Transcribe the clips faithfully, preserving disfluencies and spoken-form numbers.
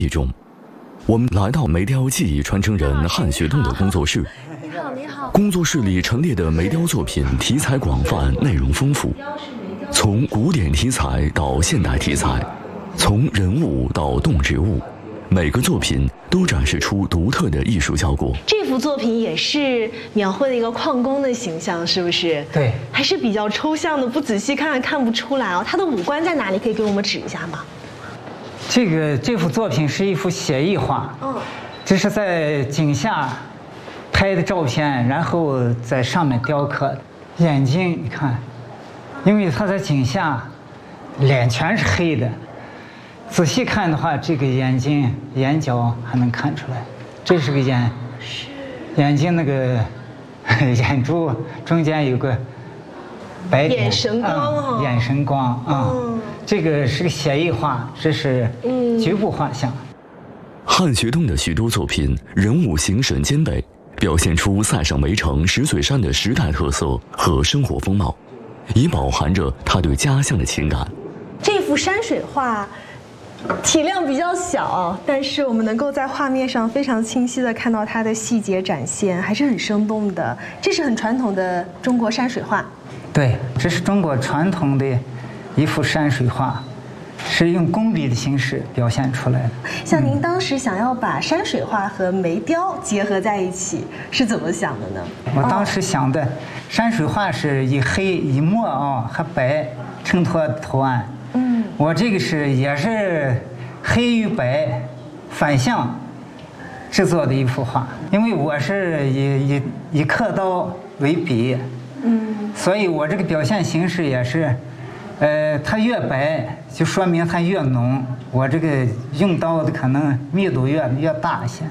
忆中，我们来到梅雕技艺传承人汉学栋的工作室。 你好，你好。 工作室里陈列的梅雕作品题材广泛，内容丰富，从古典题材到现代题材，从人物到动植物，每个作品都展示出独特的艺术效果。 这幅作品也是描绘了一个矿工的形象，是不是？ 对， 还是比较抽象的，不仔细看看不出来哦。他的五官在哪里？可以给我们指一下吗？ 这个这幅作品是一幅写意画，嗯，这是在井下拍的照片，然后在上面雕刻的。眼睛你看，因为他在井下，脸全是黑的。仔细看的话，这个眼睛眼角还能看出来，这是个眼，眼睛那个眼珠中间有个白点， 眼神光哈、哦嗯，眼神光啊、嗯嗯，这个是个写意画，这是局部画像。 汉学栋的许多作品人物形神兼备，表现出塞上梅城石嘴山的时代特色和生活风貌，也饱含着他对家乡的情感。 这幅山水画体量比较小，但是我们能够在画面上非常清晰地看到它的细节展现，还是很生动的。这是很传统的中国山水画。 对，这是中国传统的一幅山水画，是用工笔的形式表现出来的。 像您当时想要把山水画和梅雕结合在一起，是怎么想的呢？ 我当时想的，山水画是以黑以墨啊和白衬托图案。嗯，我这个是也是黑与白反向制作的一幅画，因为我是以以以刻刀为笔，嗯，所以我这个表现形式也是，呃，它越白就说明它越浓，我这个用刀的可能密度越越大一些。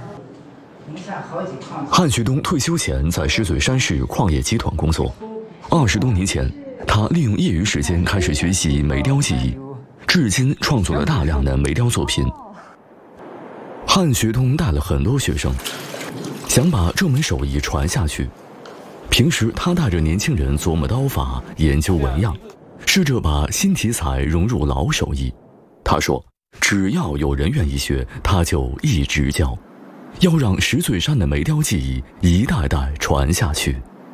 汉学栋退休前在石嘴山市矿业集团工作，二十多年前。他利用业余时间开始学习梅雕技艺，至今创作了大量的梅雕作品。汉学栋带了很多学生，想把这门手艺传下去。平时他带着年轻人琢磨刀法，研究纹样，试着把新题材融入老手艺。他说，只要有人愿意学，他就一直教，要让石嘴山的梅雕技艺一代代传下去。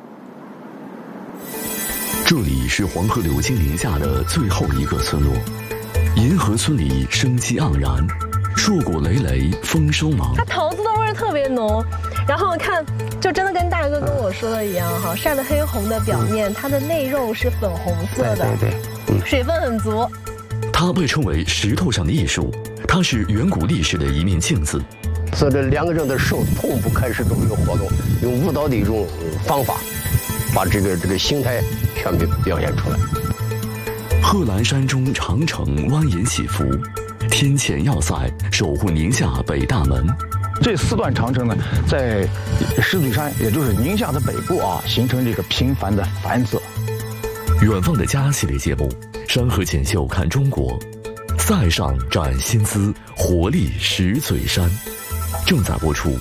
这里是黄河流经宁夏的最后一个村落，银河村里生机盎然，硕果累累，丰收忙。 它桃子的味儿特别浓，然后看，就真的跟大哥跟我说的一样哈，晒得黑红的表面，它的内肉是粉红色的， 对对对，嗯， 水分很足。 它被称为石头上的艺术，它是远古历史的一面镜子。 所以这两个人的手同步开始这么一个活动，用舞蹈的一种方法，把这个这个形态全部表现出来。 贺兰山中长城蜿蜒起伏，天堑要塞守护宁夏北大门。 这四段长城呢，在石嘴山，也就是宁夏的北部啊，形成这个频繁的繁泽。 远方的家系列节目《山河锦绣看中国》，塞上展新姿，活力石嘴山，正在播出。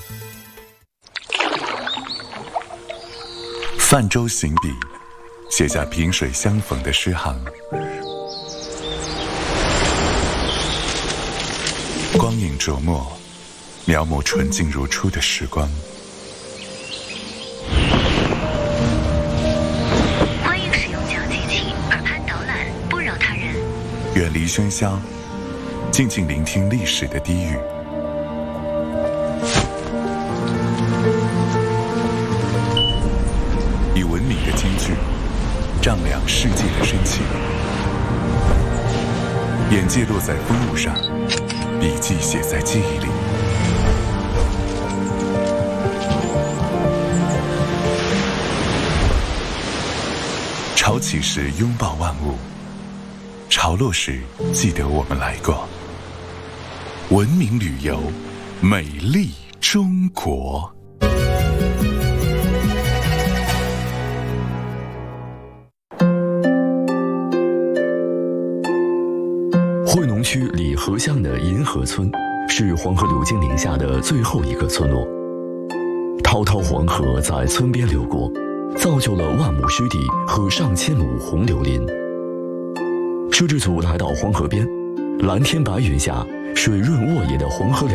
泛舟行笔，写下萍水相逢的诗行。光影琢磨，描摹纯净如初的时光。 欢迎使用讲机器，耳畔导览，不扰他人。 远离喧嚣，静静聆听历史的低语。以文明的金句丈量世界的深情，眼界落在风物上，笔记写在记忆里。潮起时拥抱万物，潮落时记得我们来过。文明旅游，美丽中国。 惠农区里河乡的银河村，是黄河流经宁夏的最后一个村落。滔滔黄河在村边流过，造就了万亩湿地和上千亩红柳林。摄制组来到黄河边，蓝天白云下， 水润沃野的红河两